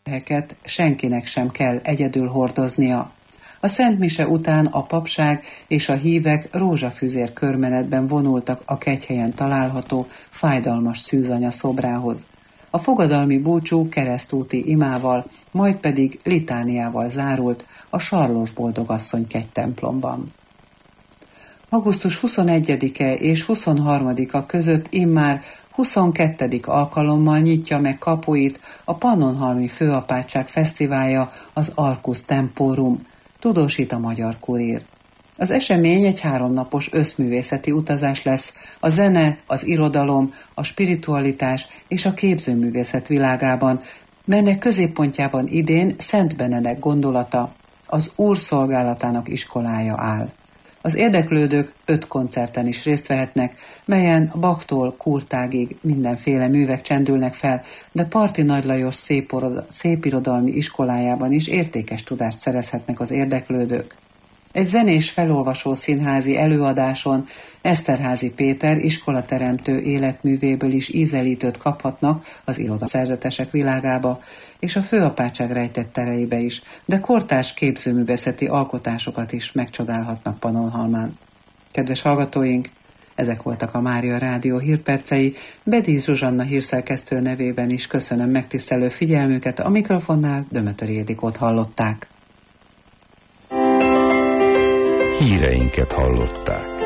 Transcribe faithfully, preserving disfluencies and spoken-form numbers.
terheket senkinek sem kell egyedül hordoznia. A Szent Mise után a papság és a hívek rózsafüzér körmenetben vonultak a kegyhelyen található fájdalmas szűzanya szobrához. A fogadalmi búcsú keresztúti imával, majd pedig litániával zárult a Sarlós Boldogasszony kegytemplomban. augusztus huszonegyedike és huszonharmadika között immár huszonkettedik alkalommal nyitja meg kapuit a Pannonhalmi Főapátság Fesztiválja, az Arcus Temporum, tudósít a Magyar Kurír. Az esemény egy háromnapos összművészeti utazás lesz a zene, az irodalom, a spiritualitás és a képzőművészet világában, melynek középpontjában idén Szent Benedek gondolata, az Úr szolgálatának iskolája áll. Az érdeklődők öt koncerten is részt vehetnek, melyen Bachtól Kurtágig mindenféle művek csendülnek fel, de Parti Nagy Lajos szépirodalmi iskolájában is értékes tudást szerezhetnek az érdeklődők. Egy zenés felolvasó színházi előadáson Eszterházy Péter iskolateremtő életművéből is ízelítőt kaphatnak az irodaszerzetesek világába, és a főapátság rejtett tereibe is, de kortárs képzőművészeti alkotásokat is megcsodálhatnak Pannonhalmán. Kedves hallgatóink, ezek voltak a Mária Rádió hírpercei. Bedíj Zsuzsanna hírszerkesztő nevében is köszönöm megtisztelő figyelmüket, a mikrofonnál Dömötöri Ildikót hallották. Híreinket hallották.